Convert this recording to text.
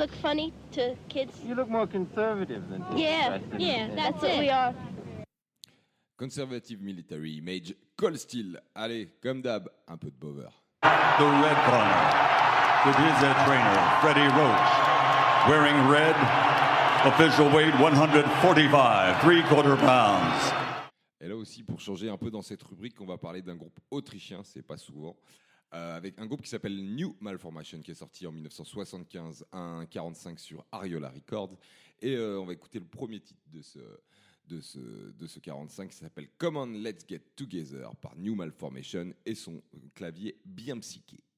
look funny to kids? You look more conservative than Yeah, that's what we are. Conservative Military Image, Cold Steel. Allez, comme d'hab, un peu de Bover. The red corner, it is their trainer, Freddie Roach. Wearing red, official weight 145, 3/4 pounds. Et là aussi, pour changer un peu dans cette rubrique, on va parler d'un groupe autrichien, c'est pas souvent, avec un groupe qui s'appelle New Malformation, qui est sorti en 1975, un 45 sur Ariola Records. Et on va écouter le premier titre de ce 45 qui s'appelle Come On Let's Get Together par New Malformation et son clavier bien psyché.